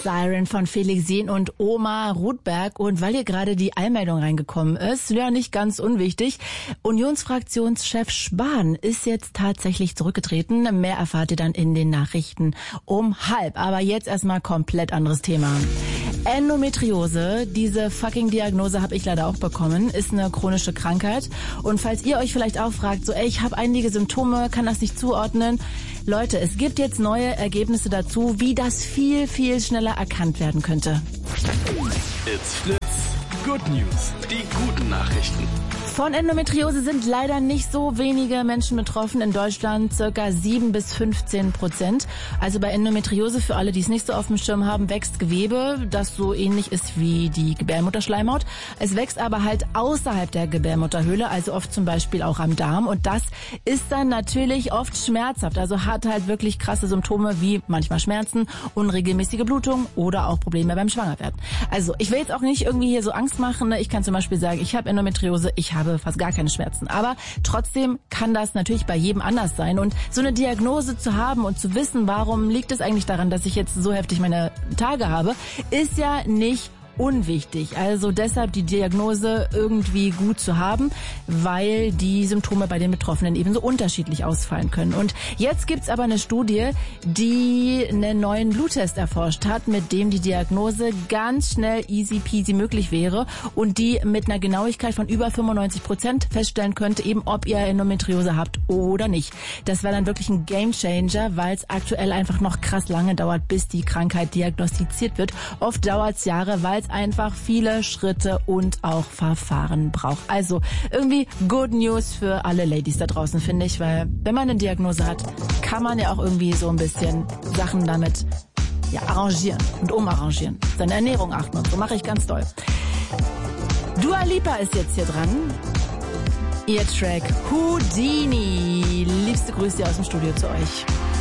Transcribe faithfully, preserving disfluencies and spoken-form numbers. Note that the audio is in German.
Siren von Felix Jähn und Oma Rudberg. Und weil hier gerade die Eilmeldung reingekommen ist, ja nicht ganz unwichtig, Unionsfraktionschef Spahn ist jetzt tatsächlich zurückgetreten. Mehr erfahrt ihr dann in den Nachrichten um halb. Aber jetzt erstmal komplett anderes Thema. Endometriose, diese fucking Diagnose habe ich leider auch bekommen, ist eine chronische Krankheit. Und falls ihr euch vielleicht auch fragt, so ey, ich habe einige Symptome, kann das nicht zuordnen. Leute, es gibt jetzt neue Ergebnisse dazu, wie das viel, viel schneller erkannt werden könnte. It's Fritz. Good News. Die guten Nachrichten. Von Endometriose sind leider nicht so wenige Menschen betroffen. In Deutschland circa sieben bis fünfzehn Prozent. Also bei Endometriose, für alle, die es nicht so auf dem Schirm haben, wächst Gewebe, das so ähnlich ist wie die Gebärmutterschleimhaut. Es wächst aber halt außerhalb der Gebärmutterhöhle, also oft zum Beispiel auch am Darm. Und das ist dann natürlich oft schmerzhaft. Also hat halt wirklich krasse Symptome wie manchmal Schmerzen, unregelmäßige Blutung oder auch Probleme beim Schwangerwerden. Also ich will jetzt auch nicht irgendwie hier so Angst machen. Ich kann zum Beispiel sagen, ich habe Endometriose, ich habe fast gar keine Schmerzen. Aber trotzdem kann das natürlich bei jedem anders sein. Und so eine Diagnose zu haben und zu wissen, warum liegt es eigentlich daran, dass ich jetzt so heftig meine Tage habe, ist ja nicht unwichtig. Also deshalb die Diagnose irgendwie gut zu haben, weil die Symptome bei den Betroffenen ebenso unterschiedlich ausfallen können. Und jetzt gibt's aber eine Studie, die einen neuen Bluttest erforscht hat, mit dem die Diagnose ganz schnell easy peasy möglich wäre und die mit einer Genauigkeit von über fünfundneunzig Prozent feststellen könnte, eben ob ihr Endometriose habt oder nicht. Das wäre dann wirklich ein Gamechanger, weil es aktuell einfach noch krass lange dauert, bis die Krankheit diagnostiziert wird. Oft dauert's Jahre, weil einfach viele Schritte und auch Verfahren braucht. Also irgendwie good news für alle Ladies da draußen, finde ich, weil wenn man eine Diagnose hat, kann man ja auch irgendwie so ein bisschen Sachen damit ja, arrangieren und umarrangieren. Seine Ernährung achten und so mache ich ganz doll. Dua Lipa ist jetzt hier dran. Ihr Track Houdini. Liebste Grüße aus dem Studio zu euch.